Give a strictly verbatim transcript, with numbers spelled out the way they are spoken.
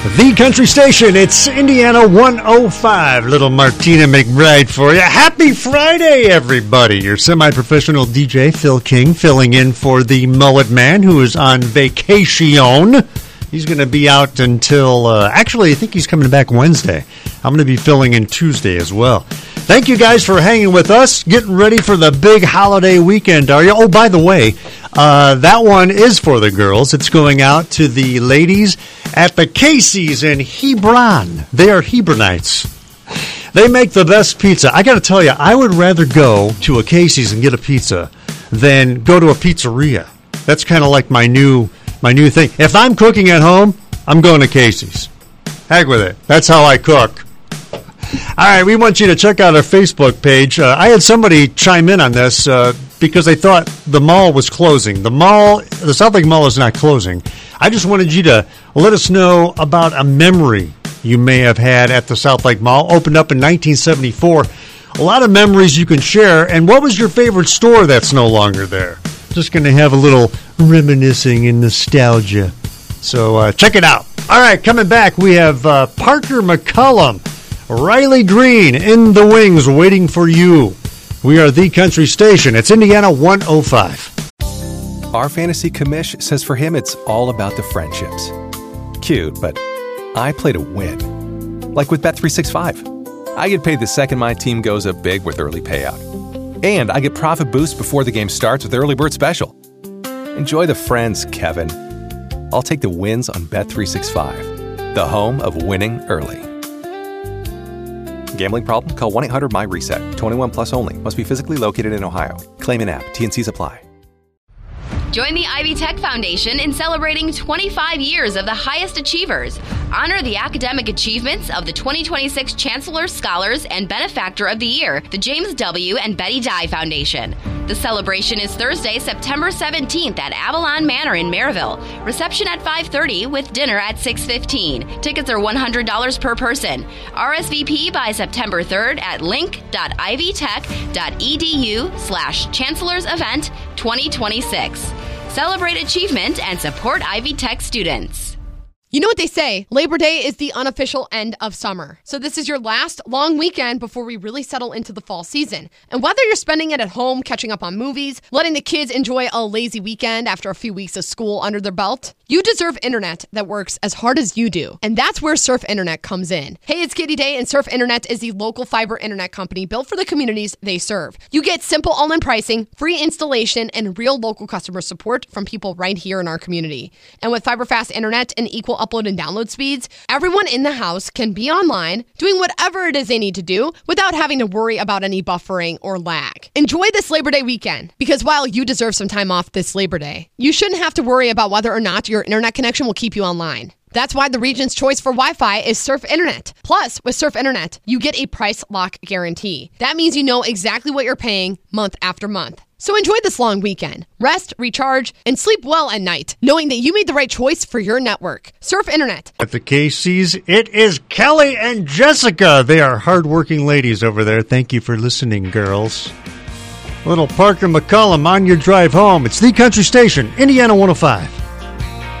The Country Station, it's Indiana one oh five. Little Martina McBride for you. Happy Friday, everybody. Your semi-professional D J, Phil King, filling in for the Mullet Man, who is on vacation. He's going to be out until, uh, actually, I think he's coming back Wednesday. I'm going to be filling in Tuesday as well. Thank you guys for hanging with us, getting ready for the big holiday weekend, are you? Oh, by the way, uh, that one is for the girls. It's going out to the ladies at the Casey's in Hebron. They are Hebronites. They make the best pizza. I got to tell you, I would rather go to a Casey's and get a pizza than go to a pizzeria. That's kind of like my new my new thing. If I'm cooking at home, I'm going to Casey's. Heck with it. That's how I cook. All right, we want you to check out our Facebook page. Uh, I had somebody chime in on this uh, because they thought the mall was closing. The mall, the South Lake Mall is not closing. I just wanted you to let us know about a memory you may have had at the South Lake Mall. Opened up in nineteen seventy-four. A lot of memories you can share. And what was your favorite store that's no longer there? Just going to have a little reminiscing and nostalgia. So uh, check it out. All right, coming back, we have uh, Parker McCollum. Riley Green in the wings waiting for you. We are the Country Station. It's Indiana one oh five. Our fantasy commish says for him it's all about the friendships. Cute, but I play to win. Like with Bet three sixty-five. I get paid the second my team goes up big with early payout. And I get profit boost before the game starts with Early Bird Special. Enjoy the friends, Kevin. I'll take the wins on Bet three sixty-five, the home of winning early. Gambling problem? Call one eight hundred M Y reset. twenty-one plus only. Must be physically located in Ohio. Claim in app. T and C's apply. Join the Ivy Tech Foundation in celebrating twenty-five years of the highest achievers. Honor the academic achievements of the twenty twenty-six Chancellor, Scholars, and Benefactor of the Year, the James W. and Betty Dye Foundation. The celebration is Thursday, September seventeenth at Avalon Manor in Maryville. Reception at five thirty with dinner at six fifteen. Tickets are one hundred dollars per person. R S V P by September third at link.ivytech.edu slash Chancellor's Event twenty twenty-six. Celebrate achievement and support Ivy Tech students. You know what they say, Labor Day is the unofficial end of summer. So this is your last long weekend before we really settle into the fall season. And whether you're spending it at home, catching up on movies, letting the kids enjoy a lazy weekend after a few weeks of school under their belt, you deserve internet that works as hard as you do. And that's where Surf Internet comes in. Hey, it's Katie Day, and Surf Internet is the local fiber internet company built for the communities they serve. You get simple all-in pricing, free installation, and real local customer support from people right here in our community. And with fiber fast internet and equal upload and download speeds, everyone in the house can be online doing whatever it is they need to do without having to worry about any buffering or lag. Enjoy this Labor Day weekend, because while you deserve some time off this Labor Day, you shouldn't have to worry about whether or not your internet connection will keep you online. That's why the region's choice for Wi-Fi is Surf Internet. Plus, with Surf Internet, you get a price lock guarantee. That means you know exactly what you're paying month after month. So enjoy this long weekend. Rest, recharge, and sleep well at night, knowing that you made the right choice for your network. Surf Internet. At the Casey's, it is Kelly and Jessica. They are hardworking ladies over there. Thank you for listening, girls. Little Parker McCollum on your drive home. It's the Country Station, Indiana one oh five.